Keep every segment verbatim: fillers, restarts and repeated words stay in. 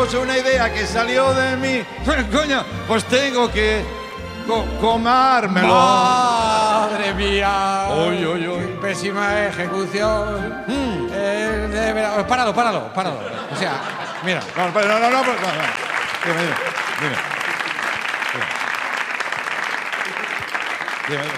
Una idea que salió de mí, coño, pues tengo que co comármelo. ¡Madre mía! Uy, uy, uy. Pésima ejecución. Mm. Eh, de verdad. Páralo, páralo, páralo. O sea, mira. No, no, no, no, no, no, no. Dime, dime, dime. Dime, dime.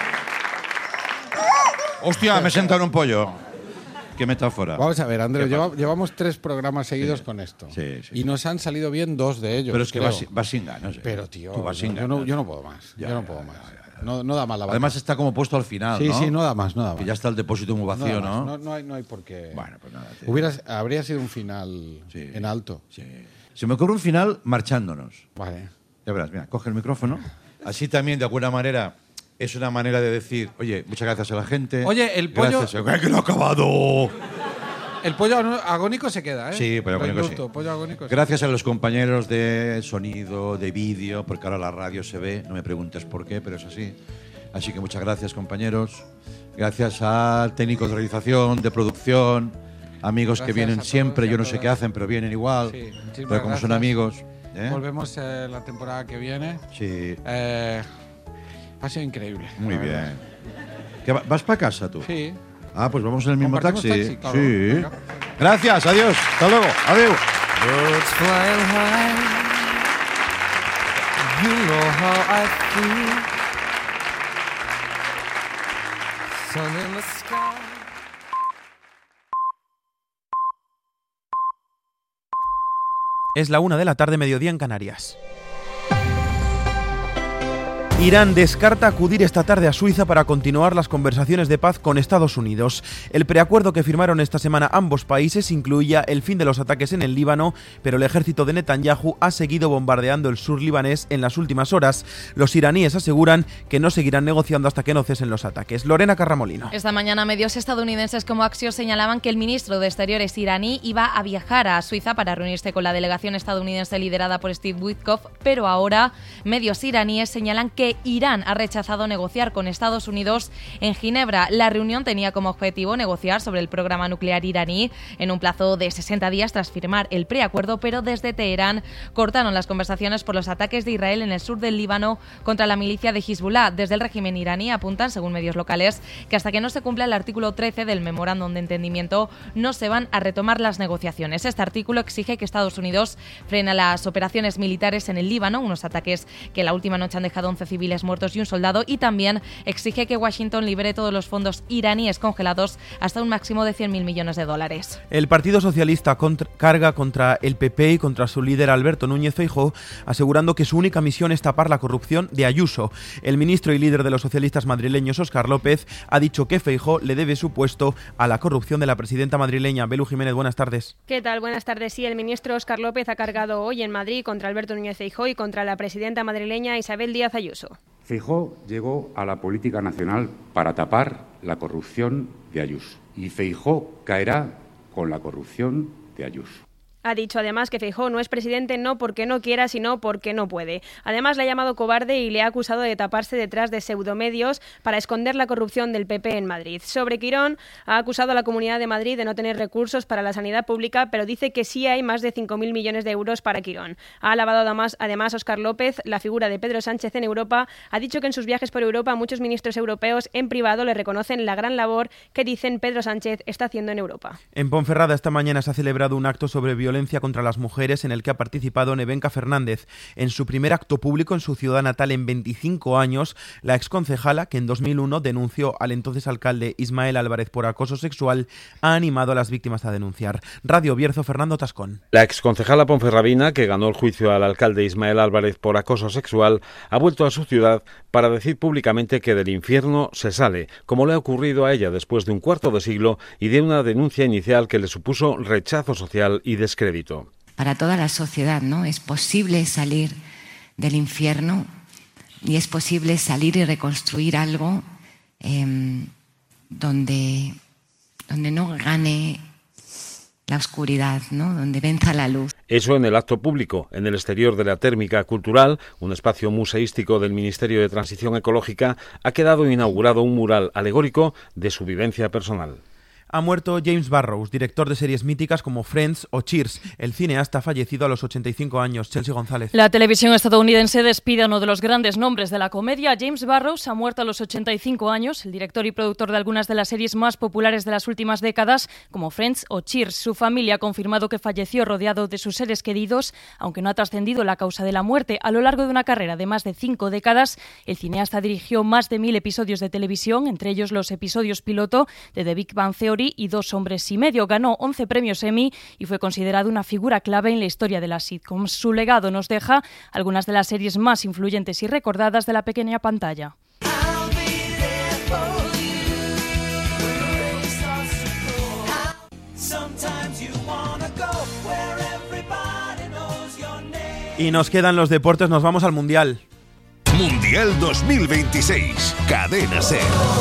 Hostia, me he sentado en un pollo. Qué metáfora. Vamos a ver, Andrés, lleva, llevamos tres programas seguidos sí, con esto. Sí, sí. Y nos han salido bien dos de ellos. Pero es que creo. vas, vas sin ganas. ¿eh? Pero, tío, Tú vas yo, sin yo, ganas. no, yo no puedo más. Ya, yo no ya, puedo más. Ya, ya, ya. No, no da más la vaca. Además está como puesto al final, sí, ¿no? Sí, sí, no da más, no da más. Que ya está el depósito muy vacío, no, ¿no? No, no, hay, no hay por qué. Bueno, pues nada. Tío. Hubieras, habría sido un final sí, en alto. Sí. Se me ocurre un final marchándonos. Vale. Ya verás, mira, coge el micrófono. Así también, de alguna manera, es una manera de decir, oye, muchas gracias a la gente. Oye, el pollo... Gracias, ¡que lo ha acabado! El pollo agónico se queda, ¿eh? Sí, pero agónico indulto, sí. Pollo agónico Gracias sí. a los compañeros de sonido, de vídeo, porque ahora la radio se ve, no me preguntes por qué, pero es así. Así que muchas gracias, compañeros. Gracias al técnico de realización, de producción, amigos gracias que vienen siempre, yo no sé todas. qué hacen, pero vienen igual. Sí, pero como gracias. son amigos. ¿eh? Volvemos eh, la temporada que viene. Sí. Eh, ha sido increíble. Muy bien. ¿Qué, ¿Vas para casa tú? Sí. Ah, pues vamos en el mismo taxi. taxi claro. Sí. Venga. Gracias, adiós. Hasta luego. Adiós. Birds flying high. You know how I feel. Sun in the sky. Es la una de la tarde, mediodía en Canarias. Irán descarta acudir esta tarde a Suiza para continuar las conversaciones de paz con Estados Unidos. El preacuerdo que firmaron esta semana ambos países incluía el fin de los ataques en el Líbano, pero el ejército de Netanyahu ha seguido bombardeando el sur libanés en las últimas horas. Los iraníes aseguran que no seguirán negociando hasta que no cesen los ataques. Lorena Carramolino. Esta mañana medios estadounidenses como Axios señalaban que el ministro de Exteriores iraní iba a viajar a Suiza para reunirse con la delegación estadounidense liderada por Steve Witkoff, pero ahora medios iraníes señalan que Irán ha rechazado negociar con Estados Unidos en Ginebra. La reunión tenía como objetivo negociar sobre el programa nuclear iraní en un plazo de sesenta días tras firmar el preacuerdo, pero desde Teherán cortaron las conversaciones por los ataques de Israel en el sur del Líbano contra la milicia de Hezbollah. Desde el régimen iraní apuntan, según medios locales, que hasta que no se cumpla el artículo trece del memorándum de entendimiento no se van a retomar las negociaciones. Este artículo exige que Estados Unidos frene las operaciones militares en el Líbano, unos ataques que la última noche han dejado once civiles muertos y un soldado, y también exige que Washington libere todos los fondos iraníes congelados hasta un máximo de cien mil millones de dólares. El Partido Socialista contra, carga contra el P P y contra su líder Alberto Núñez Feijóo, asegurando que su única misión es tapar la corrupción de Ayuso. El ministro y líder de los socialistas madrileños, Óscar López, ha dicho que Feijóo le debe su puesto a la corrupción de la presidenta madrileña. Belu Jiménez, buenas tardes. ¿Qué tal? Buenas tardes. Sí, el ministro Óscar López ha cargado hoy en Madrid contra Alberto Núñez Feijóo y contra la presidenta madrileña Isabel Díaz Ayuso. Feijóo llegó a la política nacional para tapar la corrupción de Ayuso. Y Feijóo caerá con la corrupción de Ayuso. Ha dicho además que Feijóo no es presidente no porque no quiera, sino porque no puede. Además, le ha llamado cobarde y le ha acusado de taparse detrás de pseudomedios para esconder la corrupción del P P en Madrid. Sobre Quirón, ha acusado a la Comunidad de Madrid de no tener recursos para la sanidad pública, pero dice que sí hay más de cinco mil millones de euros para Quirón. Ha alabado además, además Óscar López la figura de Pedro Sánchez en Europa. Ha dicho que en sus viajes por Europa muchos ministros europeos en privado le reconocen la gran labor que dicen Pedro Sánchez está haciendo en Europa. En Ponferrada esta mañana se ha celebrado un acto sobre violencia contra las mujeres en el que ha participado Nevenka Fernández. En su primer acto público en su ciudad natal en veinticinco años, la exconcejala, que en dos mil uno denunció al entonces alcalde Ismael Álvarez por acoso sexual, ha animado a las víctimas a denunciar. Radio Bierzo, Fernando Tascón. La exconcejala ponferradina, que ganó el juicio al alcalde Ismael Álvarez por acoso sexual, ha vuelto a su ciudad para decir públicamente que del infierno se sale, como le ha ocurrido a ella después de un cuarto de siglo y de una denuncia inicial que le supuso rechazo social y descrédito. Para toda la sociedad, ¿no? Es posible salir del infierno y es posible salir y reconstruir algo eh, donde, donde no gane la oscuridad, ¿no? Donde venza la luz. Eso en el acto público. En el exterior de la Térmica Cultural, un espacio museístico del Ministerio de Transición Ecológica, ha quedado inaugurado un mural alegórico de su vivencia personal. Ha muerto James Burrows, director de series míticas como Friends o Cheers. El cineasta ha fallecido a los ochenta y cinco años. Chelsea González. La televisión estadounidense despide a uno de los grandes nombres de la comedia. James Burrows ha muerto a los ochenta y cinco años, el director y productor de algunas de las series más populares de las últimas décadas, como Friends o Cheers. Su familia ha confirmado que falleció rodeado de sus seres queridos, aunque no ha trascendido la causa de la muerte. A lo largo de una carrera de más de cinco décadas, el cineasta dirigió más de mil episodios de televisión, entre ellos los episodios piloto de The Big Bang Theory y Dos hombres y medio. Ganó once premios Emmy y fue considerado una figura clave en la historia de las sitcoms. Su legado nos deja algunas de las series más influyentes y recordadas de la pequeña pantalla. Y nos quedan los deportes, nos vamos al Mundial. Mundial dos mil veintiséis, Cadena SER.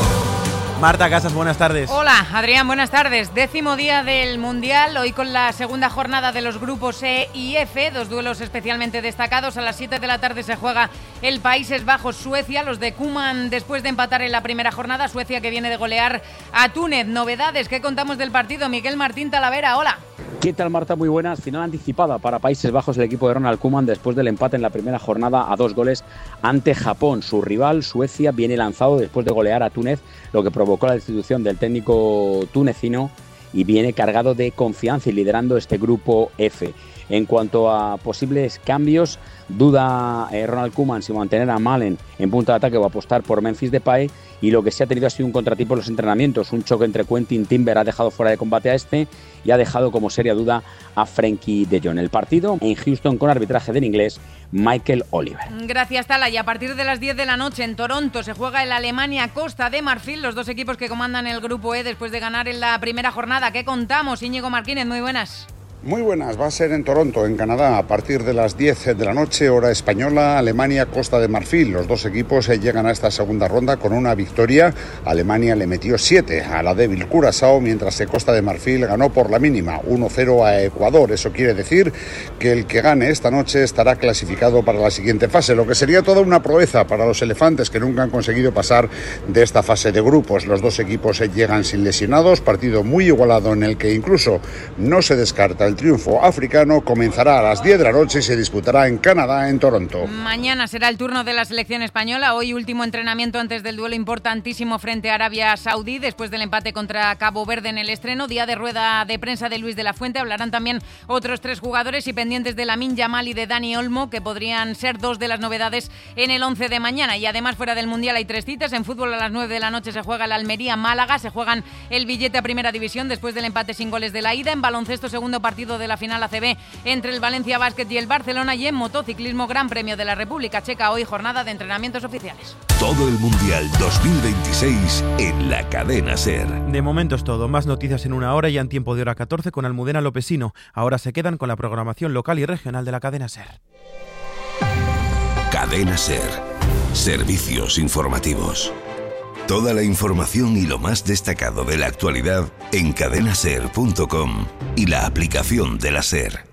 Marta Casas, buenas tardes. Hola, Adrián, buenas tardes. Décimo día del Mundial, hoy con la segunda jornada de los grupos E y F, dos duelos especialmente destacados. A las siete de la tarde se juega el Países Bajos-Suecia. Los de Koeman, después de empatar en la primera jornada, Suecia que viene de golear a Túnez. Novedades, ¿qué contamos del partido? Miguel Martín Talavera, hola. ¿Qué tal, Marta? Muy buenas. Final anticipada para Países Bajos, el equipo de Ronald Koeman, después del empate en la primera jornada a dos goles ante Japón. Su rival, Suecia, viene lanzado después de golear a Túnez, lo que provocó la destitución del técnico tunecino, y viene cargado de confianza y liderando este grupo F. En cuanto a posibles cambios, duda eh, Ronald Koeman si mantener a Malen en punta de ataque o apostar por Memphis Depay, y lo que sí ha tenido ha sido un contratiempo en los entrenamientos. Un choque entre Quentin Timber ha dejado fuera de combate a este y ha dejado como seria duda a Frenkie de Jong. El partido en Houston con arbitraje del inglés Michael Oliver. Gracias, Tala. Y a partir de las diez de la noche en Toronto se juega el Alemania-Costa de Marfil, los dos equipos que comandan el grupo E después de ganar en la primera jornada. ¿Qué contamos? Íñigo Martínez, muy buenas. Muy buenas, va a ser en Toronto, en Canadá, a partir de las diez de la noche, hora española, Alemania, Costa de Marfil. Los dos equipos llegan a esta segunda ronda con una victoria. Alemania le metió siete a la débil Curazao, mientras que Costa de Marfil ganó por la mínima, uno cero a Ecuador. Eso quiere decir que el que gane esta noche estará clasificado para la siguiente fase, lo que sería toda una proeza para los elefantes, que nunca han conseguido pasar de esta fase de grupos. Los dos equipos llegan sin lesionados, partido muy igualado en el que incluso no se descarta el El triunfo africano. Comenzará a las diez de la noche y se disputará en Canadá, en Toronto. Mañana será el turno de la selección española. Hoy último entrenamiento antes del duelo importantísimo frente a Arabia Saudí, después del empate contra Cabo Verde en el estreno. Día de rueda de prensa de Luis de la Fuente. Hablarán también otros tres jugadores y pendientes de Lamine Yamal y de Dani Olmo, que podrían ser dos de las novedades en el once de mañana. Y además, fuera del Mundial hay tres citas. En fútbol a las nueve de la noche se juega el Almería-Málaga. Se juegan el billete a Primera División después del empate sin goles de la ida. En baloncesto, segundo partido de la final A C B entre el Valencia Basket y el Barcelona. Y en motociclismo, Gran Premio de la República Checa, hoy jornada de entrenamientos oficiales. Todo el Mundial dos mil veintiséis en la Cadena SER. De momento es todo. Más noticias en una hora, ya en tiempo de hora catorce con Almudena Lopesino. Ahora se quedan con la programación local y regional de la Cadena SER. Cadena SER. Servicios informativos. Toda la información y lo más destacado de la actualidad en cadena ser punto com y la aplicación de la SER.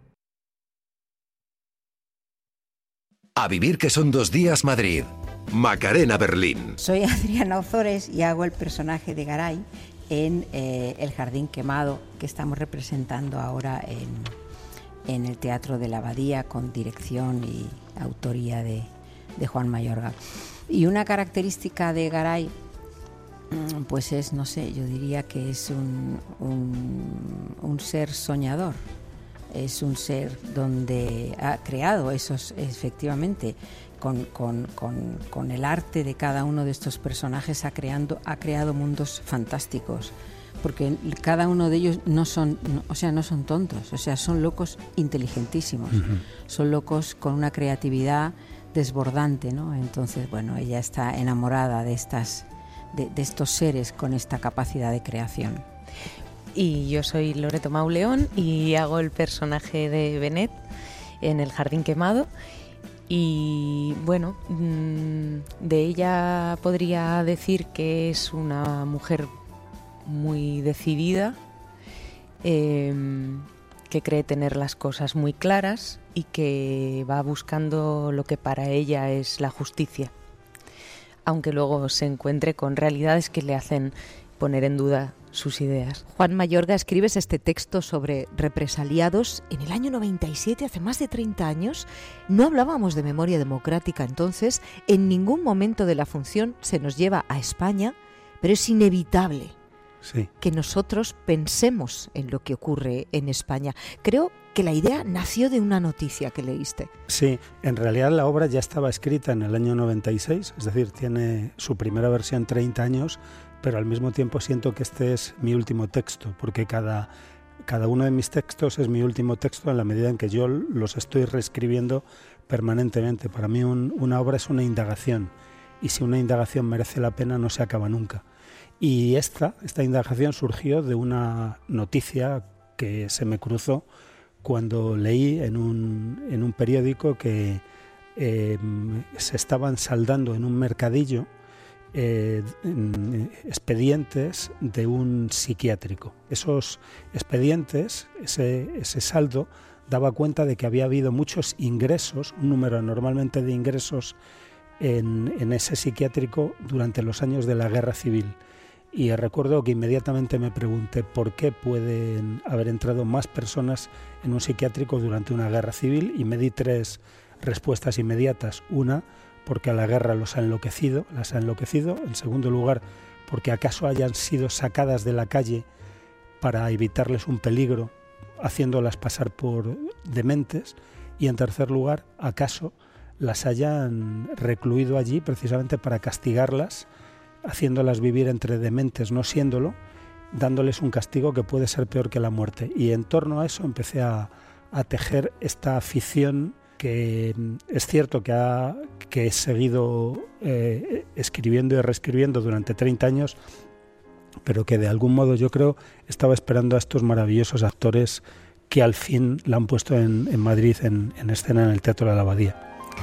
A vivir que son dos días Madrid. Macarena Berlín. Soy Adriana Ozores y hago el personaje de Garay en eh, El Jardín Quemado, que estamos representando ahora en, en el Teatro de la Abadía, con dirección y autoría de, de Juan Mayorga. Y una característica de Garay, pues es, no sé, yo diría que es un, un, un ser soñador. Es un ser donde ha creado esos, efectivamente, con, con, con, con el arte de cada uno de estos personajes ha, creando, ha creado mundos fantásticos, porque cada uno de ellos no son, no, o sea, no son tontos, o sea, son locos inteligentísimos, uh-huh. Son locos con una creatividad desbordante, ¿no? Entonces, bueno, ella está enamorada de estas, de, de estos seres con esta capacidad de creación. Y yo soy Loreto Mauleón y hago el personaje de Benet en El Jardín Quemado. Y bueno, de ella podría decir que es una mujer muy decidida, eh, que cree tener las cosas muy claras y que va buscando lo que para ella es la justicia, aunque luego se encuentre con realidades que le hacen poner en duda sus ideas. Juan Mayorga, escribes este texto sobre represaliados en el año noventa y siete, hace más de treinta años. No hablábamos de memoria democrática entonces, en ningún momento de la función se nos lleva a España, pero es inevitable sí. que nosotros pensemos en lo que ocurre en España. Creo que la idea nació de una noticia que leíste. Sí, en realidad la obra ya estaba escrita en el año noventa y seis, es decir, tiene su primera versión treinta años, pero al mismo tiempo siento que este es mi último texto, porque cada, cada uno de mis textos es mi último texto en la medida en que yo los estoy reescribiendo permanentemente. Para mí un, una obra es una indagación, y si una indagación merece la pena no se acaba nunca. Y esta, esta indagación surgió de una noticia que se me cruzó cuando leí en un, en un periódico que eh, se estaban saldando en un mercadillo Eh, expedientes de un psiquiátrico. Esos expedientes, ese, ese saldo, daba cuenta de que había habido muchos ingresos, un número normalmente de ingresos en, en ese psiquiátrico durante los años de la Guerra Civil. Y recuerdo que inmediatamente me pregunté por qué pueden haber entrado más personas en un psiquiátrico durante una guerra civil, y me di tres respuestas inmediatas. Una, porque a la guerra los ha enloquecido, las ha enloquecido. En segundo lugar, porque acaso hayan sido sacadas de la calle para evitarles un peligro, haciéndolas pasar por dementes. Y en tercer lugar, acaso las hayan recluido allí precisamente para castigarlas, haciéndolas vivir entre dementes no siéndolo, dándoles un castigo que puede ser peor que la muerte. Y en torno a eso empecé a, a tejer esta ficción que es cierto que, ha, que he seguido eh, escribiendo y reescribiendo durante treinta años, pero que de algún modo yo creo estaba esperando a estos maravillosos actores que al fin la han puesto en, en Madrid en, en escena en el Teatro de la Abadía.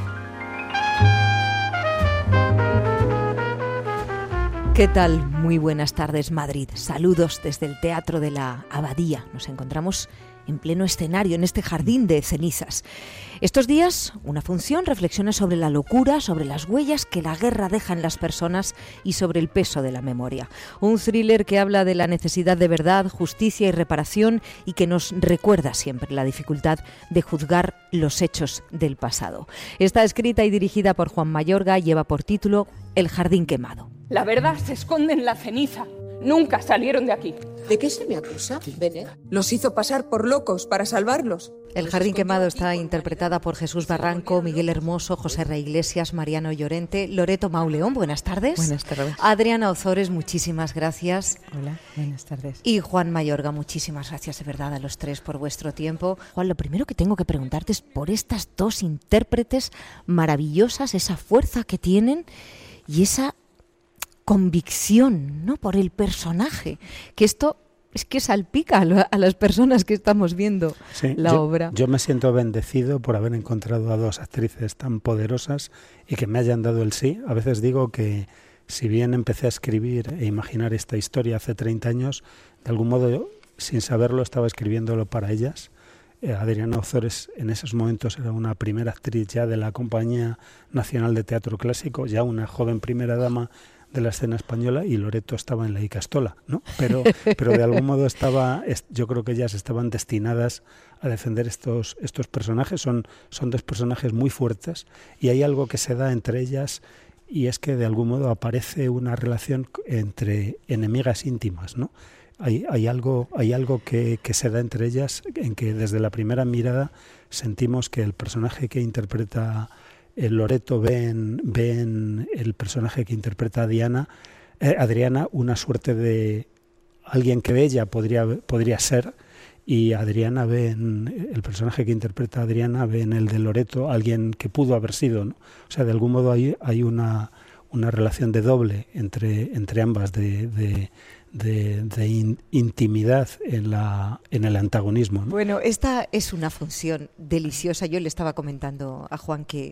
¿Qué tal? Muy buenas tardes, Madrid. Saludos desde el Teatro de la Abadía. Nos encontramos en pleno escenario, en este jardín de cenizas. Estos días, una función reflexiona sobre la locura, sobre las huellas que la guerra deja en las personas y sobre el peso de la memoria. Un thriller que habla de la necesidad de verdad, justicia y reparación, y que nos recuerda siempre la dificultad de juzgar los hechos del pasado. Está escrita y dirigida por Juan Mayorga y lleva por título El jardín quemado. La verdad se esconde en la ceniza. Nunca salieron de aquí. ¿De qué se me acusa, Benet? ¿Los hizo pasar por locos para salvarlos? El jardín quemado está interpretada por Jesús Barranco, Miguel Hermoso, José Rey Iglesias, Mariano Llorente, Loreto Mauleón, buenas tardes. Buenas tardes. Adriana Ozores, muchísimas gracias. Hola, buenas tardes. Y Juan Mayorga, muchísimas gracias de verdad a los tres por vuestro tiempo. Juan, lo primero que tengo que preguntarte es por estas dos intérpretes maravillosas, esa fuerza que tienen y esa convicción, ¿no?, por el personaje, que esto es que salpica a, lo, a las personas que estamos viendo sí, la yo, obra. Yo me siento bendecido por haber encontrado a dos actrices tan poderosas y que me hayan dado el sí. A veces digo que si bien empecé a escribir e imaginar esta historia hace treinta años, de algún modo yo, sin saberlo, estaba escribiéndolo para ellas. Eh, Adriana Ozores en esos momentos era una primera actriz ya de la Compañía Nacional de Teatro Clásico, ya una joven primera dama de la escena española, y Loreto estaba en la Icastola, ¿no? Pero, pero de algún modo estaba, yo creo que ellas estaban destinadas a defender estos, estos personajes. Son, son dos personajes muy fuertes, y hay algo que se da entre ellas, y es que de algún modo aparece una relación entre enemigas íntimas, ¿no? Hay, hay algo, hay algo que, que se da entre ellas, en que desde la primera mirada sentimos que el personaje que interpreta el Loreto ve en, ve en el personaje que interpreta a Diana, eh, Adriana, una suerte de alguien que ella podría, podría ser, y Adriana ve en el personaje que interpreta a Adriana, ve en el de Loreto alguien que pudo haber sido, ¿no? O sea, de algún modo hay, hay una, una relación de doble entre, entre ambas, de, de, de, de in, intimidad en, la, en el antagonismo, ¿no? Bueno, esta es una función deliciosa. Yo le estaba comentando a Juan que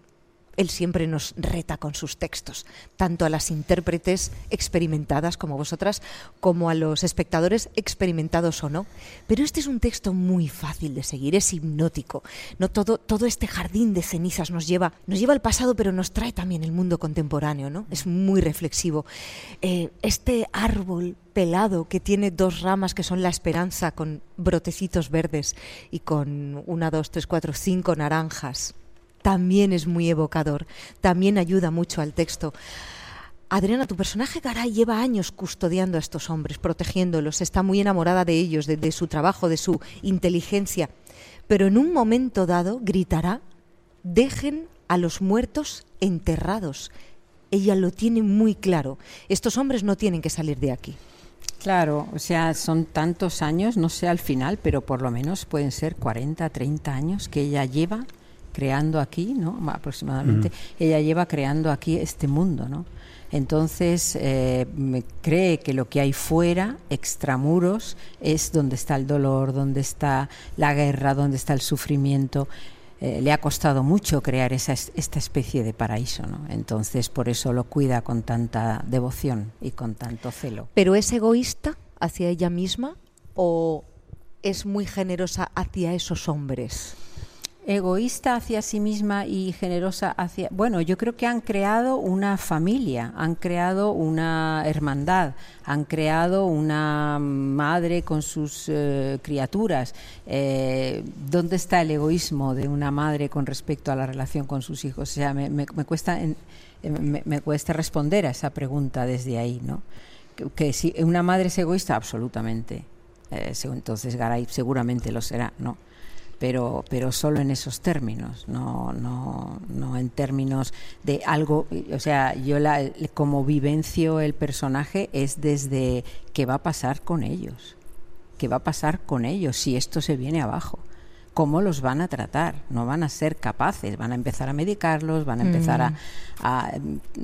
Él siempre nos reta con sus textos, tanto a las intérpretes experimentadas como vosotras, como a los espectadores experimentados o no. Pero este es un texto muy fácil de seguir, es hipnótico. No todo, todo este jardín de cenizas nos lleva, nos lleva al pasado, pero nos trae también el mundo contemporáneo, ¿no? Es muy reflexivo. Eh, este árbol pelado que tiene dos ramas que son la esperanza, con brotecitos verdes y con una, dos, tres, cuatro, cinco naranjas, también es muy evocador, también ayuda mucho al texto. Adriana, tu personaje Garay lleva años custodiando a estos hombres, protegiéndolos, está muy enamorada de ellos, de, de su trabajo, de su inteligencia, pero en un momento dado gritará: dejen a los muertos enterrados. Ella lo tiene muy claro, estos hombres no tienen que salir de aquí. Claro, o sea, son tantos años, no sé al final, pero por lo menos pueden ser cuarenta, treinta años que ella lleva creando aquí, ¿no? Aproximadamente, mm. ella lleva creando aquí este mundo, ¿no? Entonces, eh, me cree que lo que hay fuera, extramuros, es donde está el dolor, donde está la guerra, donde está el sufrimiento. Eh, le ha costado mucho crear esa, esta especie de paraíso, ¿no? Entonces, por eso lo cuida con tanta devoción y con tanto celo. ¿Pero es egoísta hacia ella misma o es muy generosa hacia esos hombres? Egoísta hacia sí misma y generosa hacia... Bueno, yo creo que han creado una familia, han creado una hermandad, han creado una madre con sus eh, criaturas. Eh, ¿Dónde está el egoísmo de una madre con respecto a la relación con sus hijos? O sea, me, me, me cuesta en, me, me cuesta responder a esa pregunta desde ahí, ¿no? Que, que si una madre es egoísta, absolutamente. Eh, entonces Garay seguramente lo será, ¿no? Pero, pero solo en esos términos, no, no, no en términos de algo, o sea, yo la, como vivencio el personaje es desde qué va a pasar con ellos, qué va a pasar con ellos si esto se viene abajo, cómo los van a tratar, no van a ser capaces, van a empezar a medicarlos, van a empezar mm. a, a,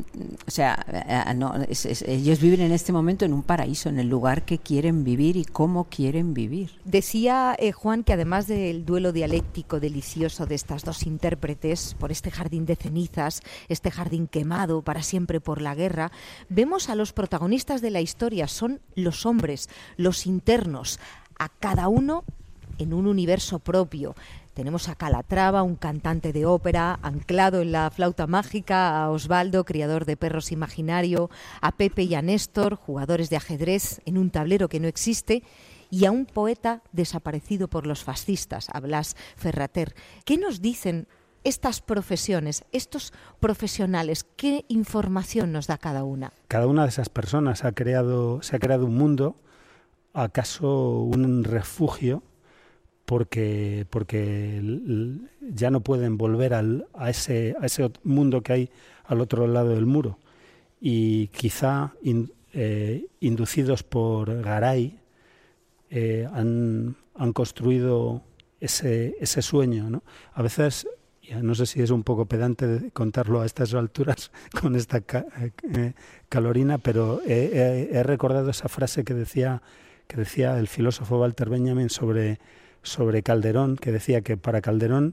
o sea, a, no, es, es, ellos viven en este momento en un paraíso, en el lugar que quieren vivir y cómo quieren vivir. Decía eh, Juan que además del duelo dialéctico delicioso de estas dos intérpretes por este jardín de cenizas, este jardín quemado para siempre por la guerra, vemos a los protagonistas de la historia, son los hombres, los internos, a cada uno en un universo propio. Tenemos a Calatrava, un cantante de ópera, anclado en la flauta mágica, a Osvaldo, criador de perros imaginario, a Pepe y a Néstor, jugadores de ajedrez en un tablero que no existe, y a un poeta desaparecido por los fascistas, a Blas Ferrater. ¿Qué nos dicen estas profesiones, estos profesionales? ¿Qué información nos da cada una? Cada una de esas personas ha creado, se ha creado un mundo, acaso un refugio, porque porque ya no pueden volver al, a ese a ese mundo que hay al otro lado del muro, y quizá in, eh, inducidos por Garay eh, han, han construido ese ese sueño, ¿no? A veces, ya no sé si es un poco pedante de contarlo a estas alturas con esta ca, eh, calorina, pero he, he, he recordado esa frase que decía que decía el filósofo Walter Benjamin sobre sobre Calderón, que decía que para Calderón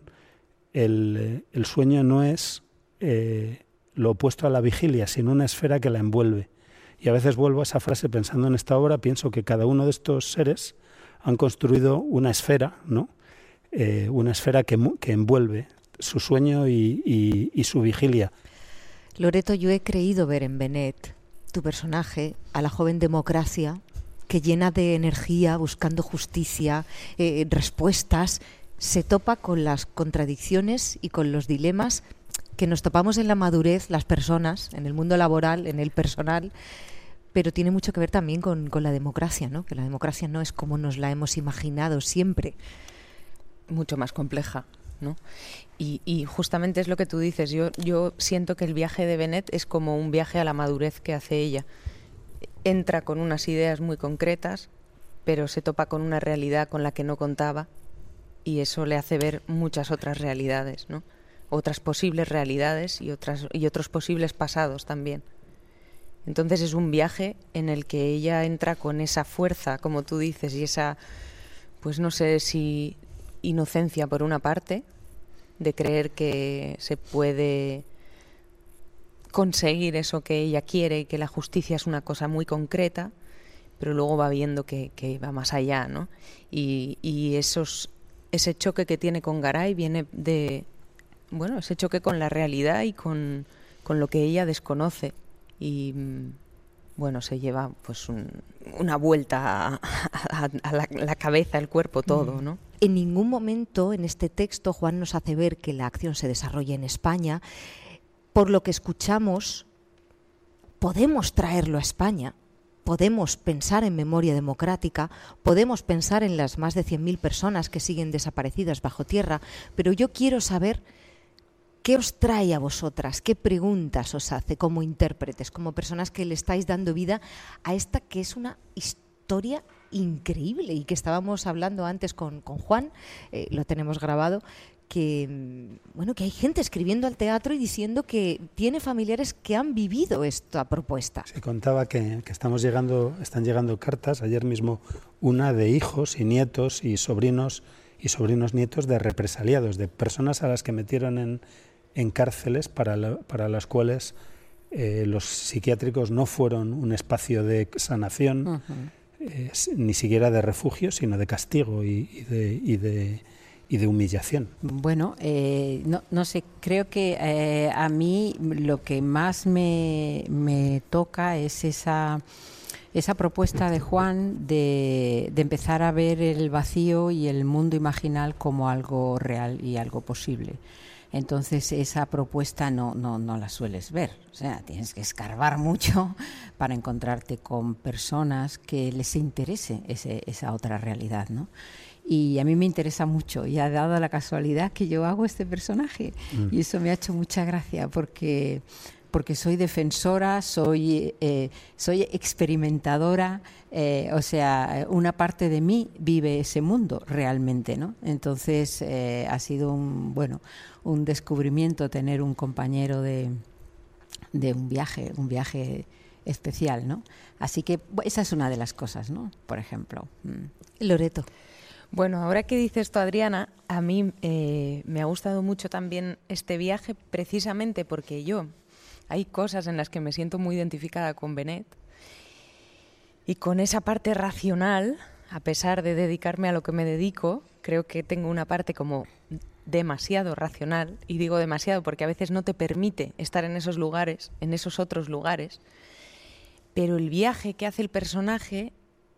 el, el sueño no es eh, lo opuesto a la vigilia, sino una esfera que la envuelve. Y a veces vuelvo a esa frase pensando en esta obra, pienso que cada uno de estos seres han construido una esfera, ¿no? Eh, una esfera que, que envuelve su sueño y, y, y su vigilia. Loreto, yo he creído ver en Benet, tu personaje, a la joven democracia, que llena de energía, buscando justicia, eh, respuestas, se topa con las contradicciones y con los dilemas que nos topamos en la madurez las personas, en el mundo laboral, en el personal, pero tiene mucho que ver también con, con la democracia, ¿no? Que la democracia no es como nos la hemos imaginado siempre. Mucho más compleja, ¿no? Y, y justamente es lo que tú dices, yo, yo siento que el viaje de Benet es como un viaje a la madurez que hace ella. Entra con unas ideas muy concretas, pero se topa con una realidad con la que no contaba, y eso le hace ver muchas otras realidades, ¿no? Otras posibles realidades y otras y otros posibles pasados también. Entonces es un viaje en el que ella entra con esa fuerza, como tú dices, y esa, pues no sé si inocencia por una parte, de creer que se puede conseguir eso que ella quiere y que la justicia es una cosa muy concreta, pero luego va viendo que, que va más allá, ¿no? Y, y esos, ese choque que tiene con Garay viene de, bueno, ese choque con la realidad y con, con lo que ella desconoce. Y, bueno, se lleva pues un, una vuelta a, a, a la, la cabeza, el cuerpo, todo, ¿no? En ningún momento en este texto Juan nos hace ver que la acción se desarrolla en España. Por lo que escuchamos, podemos traerlo a España. Podemos pensar en memoria democrática, podemos pensar en las más de cien mil personas que siguen desaparecidas bajo tierra, pero yo quiero saber qué os trae a vosotras, qué preguntas os hace como intérpretes, como personas que le estáis dando vida a esta que es una historia increíble y que estábamos hablando antes con, con Juan, eh, lo tenemos grabado, que bueno, que hay gente escribiendo al teatro y diciendo que tiene familiares que han vivido esta propuesta. Se contaba que, que estamos llegando, están llegando cartas, ayer mismo una de hijos y nietos y sobrinos y sobrinos nietos de represaliados, de personas a las que metieron en, en cárceles para, la, para las cuales eh, los psiquiátricos no fueron un espacio de sanación, uh-huh. eh, ni siquiera de refugio, sino de castigo y, y de... Y de y de humillación. Bueno, eh, no, no sé, creo que eh, a mí lo que más me, me toca es esa, esa propuesta de Juan de, de empezar a ver el vacío y el mundo imaginal como algo real y algo posible. Entonces esa propuesta no, no, no la sueles ver, o sea, tienes que escarbar mucho para encontrarte con personas que les interese ese, esa otra realidad, ¿no? Y a mí me interesa mucho y ha dado la casualidad que yo hago este personaje mm. y eso me ha hecho mucha gracia porque, porque soy defensora, soy, eh, soy experimentadora, eh, o sea, una parte de mí vive ese mundo realmente, ¿no? Entonces eh, ha sido un, bueno, un descubrimiento tener un compañero de, de un viaje, un viaje especial, ¿no? Así que esa es una de las cosas, ¿no? Por ejemplo. Mm. Loreto. Bueno, ahora que dices esto, Adriana, a mí eh, me ha gustado mucho también este viaje precisamente porque yo, hay cosas en las que me siento muy identificada con Benet y con esa parte racional, a pesar de dedicarme a lo que me dedico, creo que tengo una parte como demasiado racional, y digo demasiado porque a veces no te permite estar en esos lugares, en esos otros lugares, pero el viaje que hace el personaje,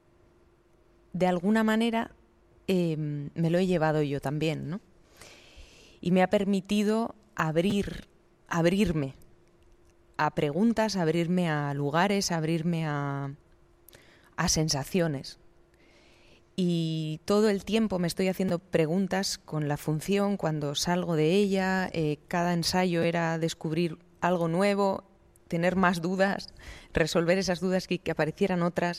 de alguna manera, Eh, me lo he llevado yo también, ¿no? Y me ha permitido abrir, abrirme a preguntas, abrirme a lugares, abrirme a, a sensaciones. Y todo el tiempo me estoy haciendo preguntas con la función, cuando salgo de ella, eh, cada ensayo era descubrir algo nuevo, tener más dudas, resolver esas dudas y que aparecieran otras,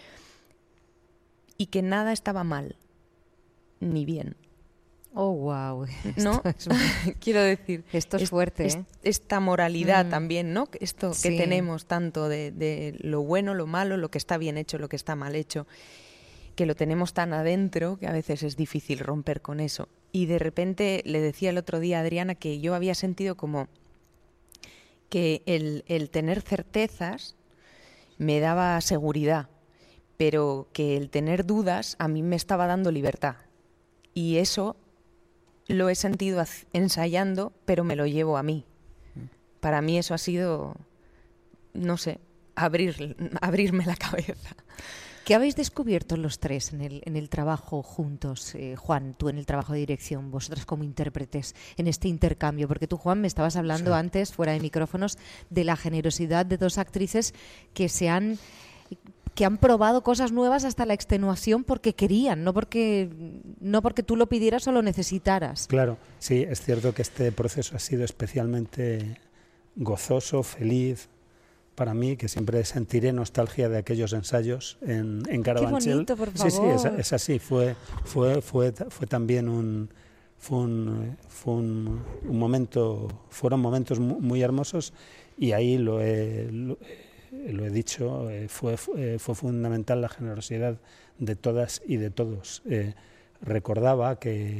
y que nada estaba mal. Ni bien. Oh, wow. ¿No? Es... Quiero decir, esto es, es fuerte. Es, ¿eh? Esta moralidad mm. también, ¿no? Esto sí. que tenemos tanto de, de lo bueno, lo malo, lo que está bien hecho, lo que está mal hecho, que lo tenemos tan adentro que a veces es difícil romper con eso. Y de repente le decía el otro día a Adriana que yo había sentido como que el, el tener certezas me daba seguridad, pero que el tener dudas a mí me estaba dando libertad. Y eso lo he sentido ensayando, pero me lo llevo a mí. Para mí eso ha sido, no sé, abrir, abrirme la cabeza. ¿Qué habéis descubierto los tres en el, en el trabajo juntos? Eh, Juan, tú en el trabajo de dirección, vosotras como intérpretes, en este intercambio. Porque tú, Juan, me estabas hablando sí. antes, fuera de micrófonos, de la generosidad de dos actrices que se han... que han probado cosas nuevas hasta la extenuación porque querían, no porque no porque tú lo pidieras o lo necesitaras. Claro, sí, es cierto que este proceso ha sido especialmente gozoso, feliz para mí, que siempre sentiré nostalgia de aquellos ensayos en, en Carabanchel. Qué bonito, por favor. Sí, sí, es, es así, fue, fue, fue, fue también un... Fue un, fue un, un momento, fueron momentos muy, muy hermosos y ahí lo he... Lo, lo he dicho, eh, fue, fue, fue fundamental la generosidad de todas y de todos. Eh, recordaba que,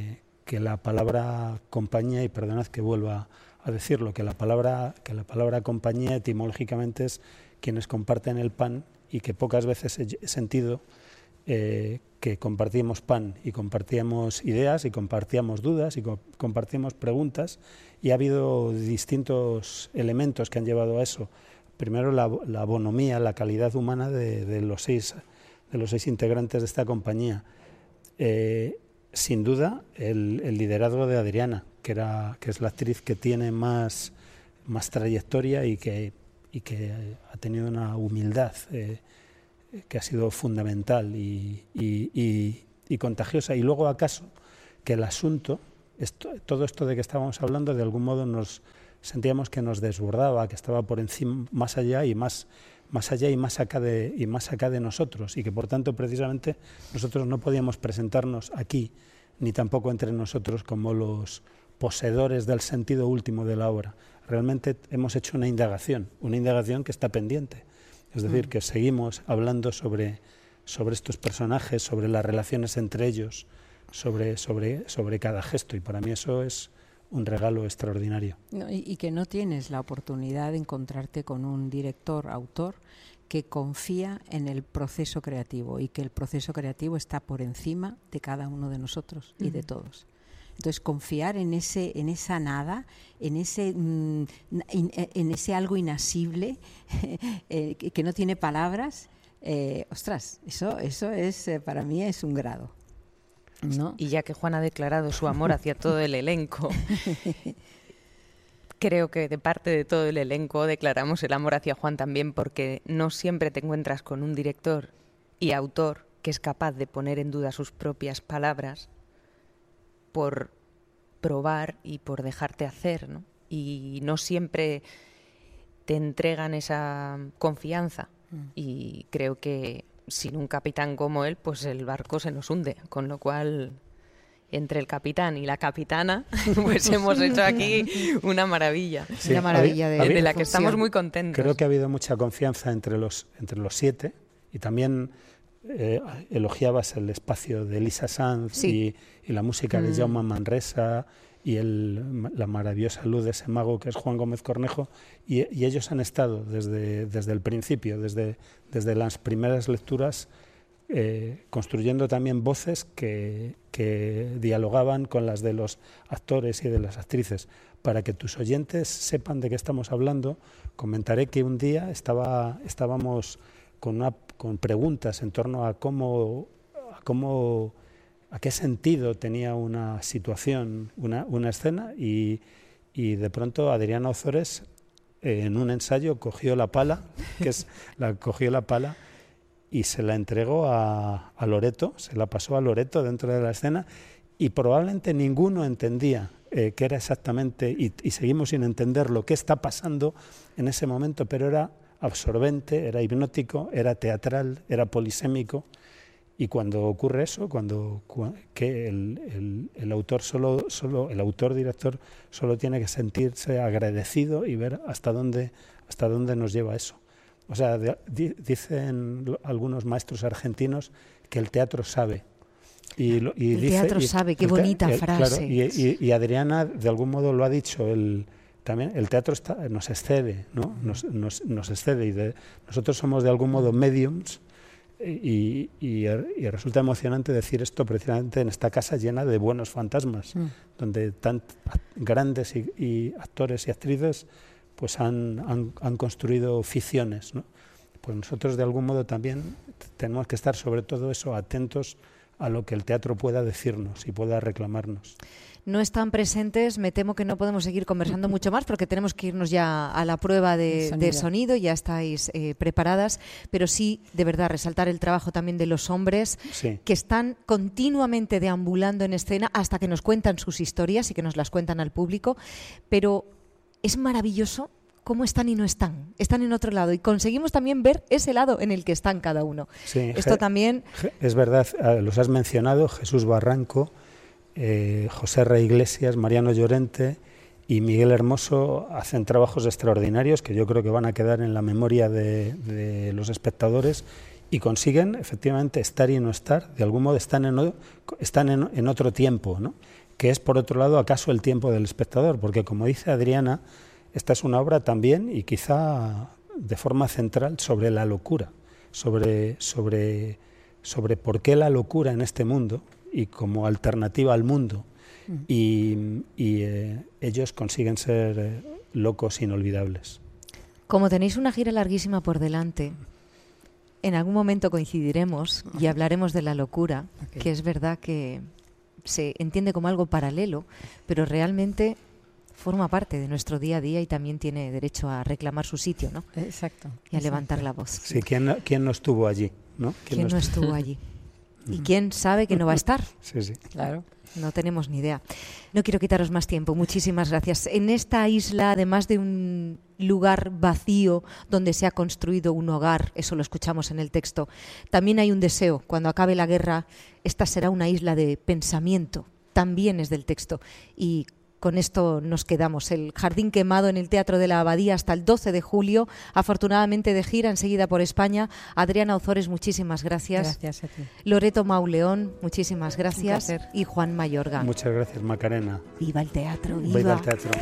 que la palabra compañía, y perdonad que vuelva a decirlo, que la palabra, que la palabra compañía etimológicamente es quienes comparten el pan, y que pocas veces he sentido eh, que compartíamos pan y compartíamos ideas y compartíamos dudas y co compartíamos preguntas, y ha habido distintos elementos que han llevado a eso. Primero la, la bonomía, la calidad humana de, de, los seis, de los seis integrantes de esta compañía. Eh, sin duda el, el liderazgo de Adriana, que, era, que es la actriz que tiene más, más trayectoria y que, y que ha tenido una humildad eh, que ha sido fundamental y, y, y, y contagiosa. Y luego, acaso, que el asunto, esto, todo esto de que estábamos hablando, de algún modo nos sentíamos que nos desbordaba, que estaba por encima, más allá y más, más allá y más acá de, y más acá de nosotros, y que por tanto precisamente nosotros no podíamos presentarnos aquí, ni tampoco entre nosotros, como los poseedores del sentido último de la obra. Realmente hemos hecho una indagación, una indagación que está pendiente. Es decir, que seguimos hablando sobre, sobre estos personajes, sobre las relaciones entre ellos, sobre, sobre, sobre cada gesto, y para mí eso es un regalo extraordinario. No, y, y que no tienes la oportunidad de encontrarte con un director, autor, que confía en el proceso creativo, y que el proceso creativo está por encima de cada uno de nosotros y de todos. Entonces, confiar en ese, en esa nada, en ese, mm, in, en ese algo inasible eh, que, que no tiene palabras, eh, ostras, eso, eso es eh, para mí es un grado, ¿no? Y ya que Juan ha declarado su amor hacia todo el elenco, creo que de parte de todo el elenco declaramos el amor hacia Juan también, porque no siempre te encuentras con un director y autor que es capaz de poner en duda sus propias palabras por probar y por dejarte hacer, ¿no? Y no siempre te entregan esa confianza, mm. y creo que sin un capitán como él, pues el barco se nos hunde, con lo cual entre el capitán y la capitana pues hemos hecho aquí una maravilla, sí, una maravilla de, de la que estamos muy contentos. Creo que ha habido mucha confianza entre los, entre los siete, y también Eh, elogiabas el espacio de Elisa Sanz, sí. y, y la música mm. de Jaume Manresa y el, la maravillosa luz de ese mago que es Juan Gómez Cornejo, y, y ellos han estado desde, desde el principio, desde, desde las primeras lecturas, eh, construyendo también voces que, que dialogaban con las de los actores y de las actrices. Para que tus oyentes sepan de qué estamos hablando, comentaré que un día estaba, estábamos con, una, con preguntas en torno a cómo, a cómo, a qué sentido tenía una situación, una, una escena, y, y de pronto Adriana Ozores, eh, en un ensayo, cogió la pala, que es la cogió la pala y se la entregó a, a Loreto, se la pasó a Loreto dentro de la escena, y probablemente ninguno entendía eh, qué era exactamente, y, y seguimos sin entender lo que está pasando en ese momento, pero era absorbente, era hipnótico, era teatral, era polisémico. Y cuando ocurre eso, cuando que el, el, el autor solo, solo el autor director solo tiene que sentirse agradecido y ver hasta dónde hasta dónde nos lleva eso. O sea, de, di, dicen algunos maestros argentinos que el teatro sabe. Y, lo, y el dice, teatro y, sabe, qué el, bonita el, frase. Claro, y, y, y Adriana de algún modo lo ha dicho, el también el teatro está, nos excede, ¿no? Nos, nos, nos excede, y de, nosotros somos de algún modo mediums, y, y, y resulta emocionante decir esto precisamente en esta casa llena de buenos fantasmas, mm. donde tan grandes y, y actores y actrices pues han, han, han construido ficciones, ¿no? Pues nosotros de algún modo también tenemos que estar sobre todo eso, atentos a lo que el teatro pueda decirnos y pueda reclamarnos. No están presentes, me temo que no podemos seguir conversando mucho más porque tenemos que irnos ya a la prueba de sonido, de sonido. Ya estáis eh, preparadas, pero sí, de verdad, resaltar el trabajo también de los hombres, sí, que están continuamente deambulando en escena hasta que nos cuentan sus historias y que nos las cuentan al público, pero es maravilloso cómo están y no están, están en otro lado, y conseguimos también ver ese lado en el que están cada uno. Sí, Esto también... Es verdad, los has mencionado, Jesús Barranco, Eh, José Rey Iglesias, Mariano Llorente y Miguel Hermoso hacen trabajos extraordinarios que yo creo que van a quedar en la memoria de, de los espectadores, y consiguen efectivamente estar y no estar, de algún modo están en, están en, en otro tiempo, ¿no? que es, por otro lado, acaso el tiempo del espectador, porque como dice Adriana, esta es una obra también, y quizá de forma central, sobre la locura, sobre, sobre, sobre por qué la locura en este mundo, y como alternativa al mundo, mm. y, y eh, ellos consiguen ser eh, locos inolvidables. Como tenéis una gira larguísima por delante, en algún momento coincidiremos y hablaremos de la locura, okay. que es verdad que se entiende como algo paralelo, pero realmente forma parte de nuestro día a día y también tiene derecho a reclamar su sitio, ¿no? Exacto. Y a exacto. levantar la voz. Sí, ¿quién, quién no estuvo allí? ¿no? ¿Quién, ¿Quién no estuvo allí? ¿Y quién sabe que no va a estar? Sí, sí. Claro. No tenemos ni idea. No quiero quitaros más tiempo. Muchísimas gracias. En esta isla, además de un lugar vacío donde se ha construido un hogar, eso lo escuchamos en el texto, también hay un deseo. Cuando acabe la guerra, esta será una isla de pensamiento. También es del texto. Y con esto nos quedamos. El Jardín Quemado en el Teatro de la Abadía hasta el doce de julio. Afortunadamente de gira enseguida por España. Adriana Ozores, muchísimas gracias. Gracias a ti. Loreto Mauleón, muchísimas gracias. Y Juan Mayorga. Muchas gracias, Macarena. Viva el teatro. Viva, Viva el teatro.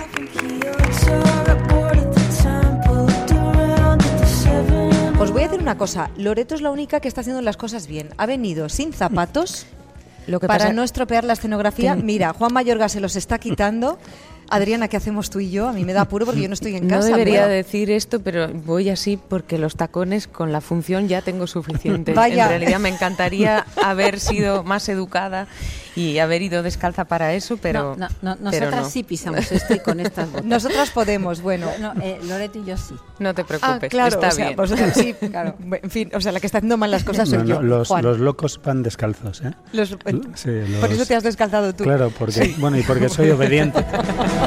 Os voy a decir una cosa. Loreto es la única que está haciendo las cosas bien. Ha venido sin zapatos. Lo que para pasa... no estropear la escenografía, mira, Juan Mayorga se los está quitando. Adriana, ¿qué hacemos tú y yo? A mí me da apuro porque yo no estoy en casa. No debería bueno. decir esto, pero voy así porque los tacones con la función ya tengo suficiente. Vaya. En realidad me encantaría haber sido más educada y haber ido descalza para eso, pero no, no, no, pero nosotras no. sí pisamos esto y con estas botas. Nosotras podemos, bueno. No, eh, Loreto y yo sí. No te preocupes, ah, claro, está o sea, bien. Vosotras sí, claro. En fin, o sea, la que está haciendo mal las cosas soy no, yo, no, los, Juan. los locos van descalzos, ¿eh? Los, sí, los... Por eso te has descalzado tú. Claro, porque, sí. bueno, y porque soy obediente.